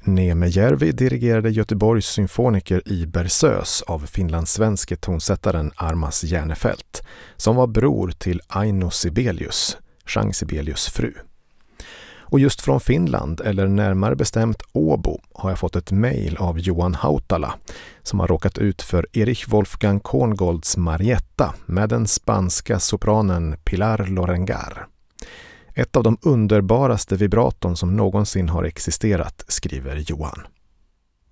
Niemejärvi dirigerade Göteborgs symfoniker i Berceuse av finlandssvenske tonsättaren Armas Järnefelt, som var bror till Aino Sibelius, Jean Sibelius fru. Och just från Finland, eller närmare bestämt Åbo, har jag fått ett mejl av Johan Hautala som har råkat ut för Erich Wolfgang Korngolds Marietta med den spanska sopranen Pilar Lorengar. Ett av de underbaraste vibraton som någonsin har existerat, skriver Johan.